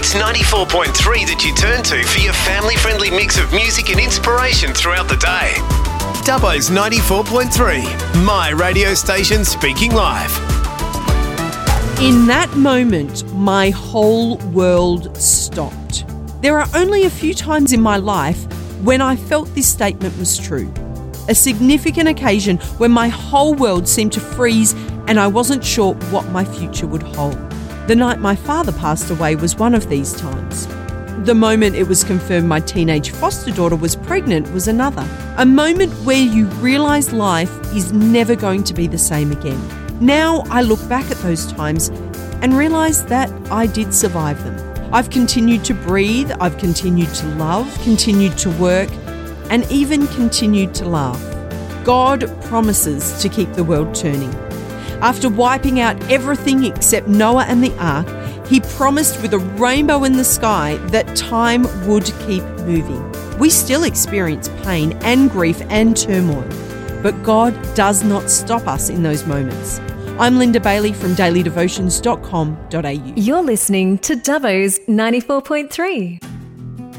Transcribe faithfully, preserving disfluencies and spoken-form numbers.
It's ninety-four point three that you turn to for your family-friendly mix of music and inspiration throughout the day. Dubbo's ninety-four point three, my radio station speaking live. In that moment, my whole world stopped. There are only a few times in my life when I felt this statement was true. A significant occasion when my whole world seemed to freeze and I wasn't sure what my future would hold. The night my father passed away was one of these times. The moment it was confirmed my teenage foster daughter was pregnant was another. A moment where you realise life is never going to be the same again. Now I look back at those times and realise that I did survive them. I've continued to breathe, I've continued to love, continued to work, and even continued to laugh. God promises to keep the world turning. After wiping out everything except Noah and the ark, he promised with a rainbow in the sky that time would keep moving. We still experience pain and grief and turmoil, but God does not stop us in those moments. I'm Linda Bailey from daily devotions dot com dot a u. You're listening to Dubbo's ninety-four point three.